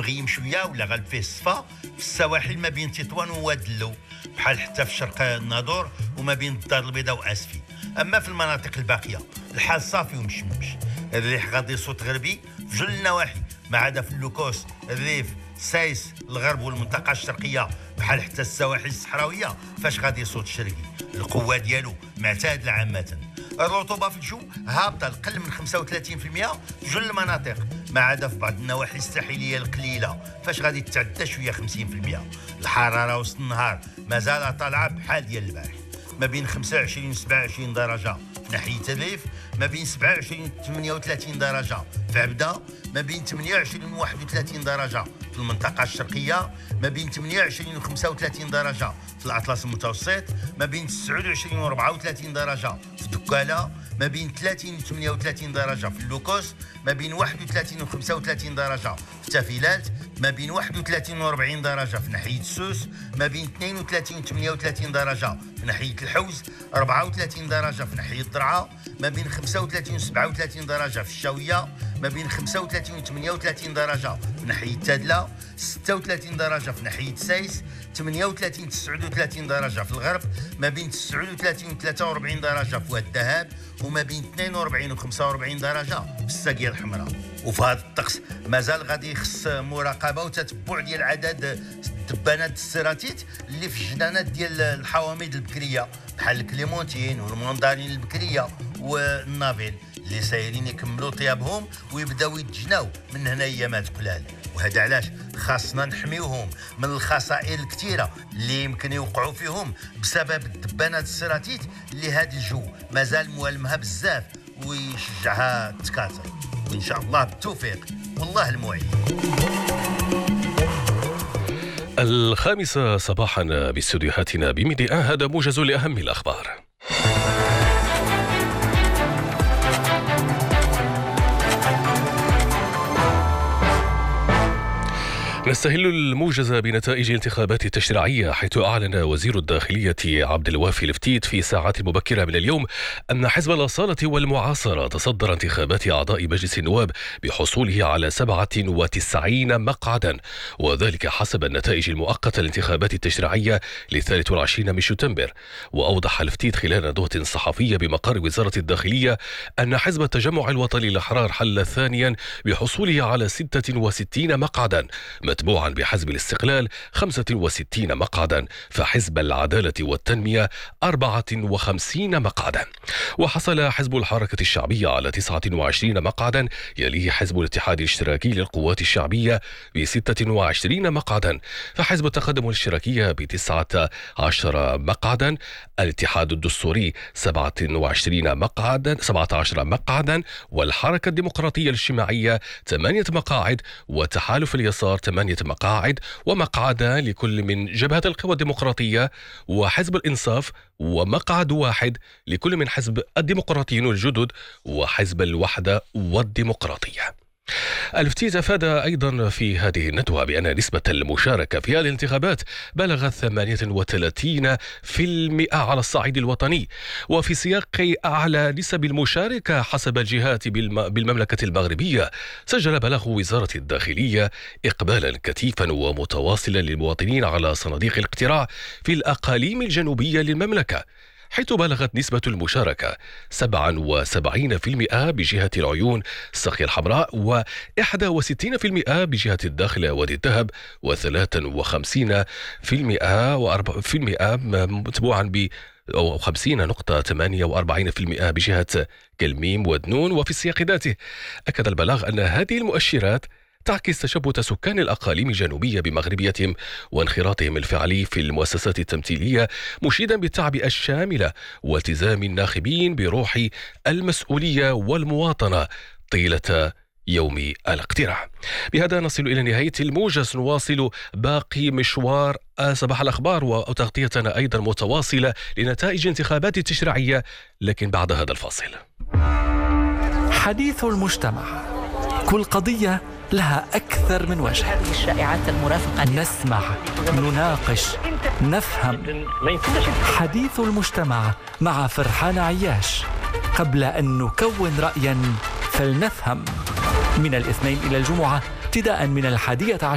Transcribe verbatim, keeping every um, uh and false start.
مغيم شويه ولا غالب فيه الصفا في السواحل ما بين تطوان وواد اللو، بحال حتى في شرق الناظور وما بين الدار البيضاء واسفي. اما في المناطق الباقيه الحال صافي ومشمش، الريح غادي صوت غربي في جل النواحي ما عدا في اللوكوس، الريف، سايس، الغرب والمنطقه الشرقيه بحال حتى السواحل الصحراويه فاش غادي صوت شرقي. القوه ديالو معتدله عامه. الرطوبه في الجو هابطه اقل من خمسة وثلاثين بالمئة في جل المناطق ما عدا في بعض النواحي الساحليه القليله فاش غادي تتعدى شويه خمسين بالمئة. الحراره وسط النهار مازال طالعه بحال ديال البارح، ما بين خمسة وعشرين و سبعة وعشرين درجه في ناحيه الريف، ما بين سبعة وعشرين و ثمانية وثلاثين درجه في عبده، ما بين ثمانية وعشرين و واحد وثلاثين درجه في المنطقه الشرقيه، ما بين ثمانية وعشرين و خمسة وثلاثين درجه في الاطلس المتوسط، ما بين تسعة وعشرين و أربعة وثلاثين درجه في دكاله، ما بين ثلاثين و ثمانية وثلاثين درجه في اللوكوس، ما بين واحد وثلاثين و خمسة وثلاثين درجه في تافيلات، ما بين واحد وثلاثين و أربعين درجه في ناحيه السوس، ما بين اثنين وثلاثين و ثمانية وثلاثين درجه في ناحيه الحوز، أربعة وثلاثين درجه في ناحيه الضرعه، ما بين خمسة وثلاثين و سبعة وثلاثين درجه في الشاويه، ما بين خمسة وثلاثين و ثمانية وثلاثين درجه في ناحيه تادله، ستة وثلاثين درجه في ناحيه سايس، ثمانية وثلاثين و تسعة وثلاثين درجه في الغرب، ما بين تسعة وثلاثين و ثلاثة وأربعين درجه في واد الذهب، وما بين اثنين وأربعين و خمسة وأربعين درجه في الساقيه الحمراء. وفي هذا الطقس مازال غادي يخص مراقبه وتتبع ديال عدد دبانات السيراتيت اللي في الجنانات ديال الحوامض البكريه بحال الكليمونتين والموندارين البكريه والنافيل اللي سايرين يكملوا طيابهم ويبداو يتجناو من هنا ايامات قلال. وهذا علاش خاصنا نحميوهم من الخسائر الكثيره اللي يمكن يوقعوا فيهم بسبب الدبانات السيراتيت اللي هذا الجو مازال موالمها بزاف ويشجعها تكاثر. وان شاء الله بالتوفيق والله المعين. الخامسة صباحا باستديوهاتنا بميديا، هذا موجز لأهم الأخبار. نستهل الموجز بنتائج الانتخابات التشريعية، حيث أعلن وزير الداخلية عبد الوافي الفتيت في ساعات مبكرة من اليوم أن حزب الأصالة والمعاصرة تصدر انتخابات أعضاء مجلس النواب بحصوله على سبعة وتسعين مقعدا، وذلك حسب النتائج المؤقتة للانتخابات التشريعية للثالث والعشرين من شتنبر. وأوضح الفتيت خلال ندوة صحفية بمقر وزارة الداخلية أن حزب التجمع الوطني الأحرار حل ثانيا بحصوله على ستة وستين مقعدا، متبوعا بحزب الاستقلال خمسة وستين مقعدا، فحزب العدالة والتنمية أربعة وخمسين مقعدا. وحصل حزب الحركة الشعبية على تسعة وعشرين مقعدا، يليه حزب الاتحاد الاشتراكي للقوات الشعبية بستة وعشرين مقعدا، فحزب التقدم الاشتراكية بتسعة عشر مقعدا، الاتحاد الدستوري سبعة وعشرين مقعدا سبعة عشر مقعدا، والحركة الديمقراطية الاجتماعية ثمانية مقاعد، وتحالف اليسار ثمانية مقاعد، ومقعدان لكل من جبهة القوى الديمقراطية وحزب الإنصاف، ومقعد واحد لكل من حزب الديمقراطيين الجدد وحزب الوحدة والديمقراطية. الفتيت أفاد أيضا في هذه الندوة بأن نسبة المشاركة في الانتخابات بلغت ثمانية وثلاثين بالمئة على الصعيد الوطني، وفي سياق أعلى نسب المشاركة حسب الجهات بالمملكة المغربية، سجل بلاغ وزارة الداخلية إقبالا كثيفا ومتواصلا للمواطنين على صناديق الاقتراع في الأقاليم الجنوبية للمملكة، حيث بلغت نسبة المشاركة سبعة وسبعين بالمئة بجهة العيون الساقية الحمراء، وواحد وستين بالمئة بجهة الداخل وادي الذهب، وثلاثة وخمسين بالمئة متبوعا ب أو خمسين نقطة ثمانية وأربعين بالمئة بجهة كلميم ودنون. وفي السياق ذاته أكد البلاغ أن هذه المؤشرات تعكس تشبت سكان الأقاليم الجنوبية بمغربيتهم وانخراطهم الفعلي في المؤسسات التمثيلية، مشيدا بالتعبئة الشاملة والتزام الناخبين بروح المسؤولية والمواطنة طيلة يوم الاقتراع. بهذا نصل إلى نهاية الموجز، نواصل باقي مشوار صباح الأخبار وتغطيتنا أيضا متواصلة لنتائج انتخابات التشريعية، لكن بعد هذا الفاصل. حديث المجتمع، كل قضية لها أكثر من وجه. هذه الشائعات المرافقة، نسمع، نناقش، نفهم. حديث المجتمع مع فرحان عياش. قبل أن نكون رأيا فلنفهم، من الاثنين إلى الجمعة ابتداء من الحادية عشر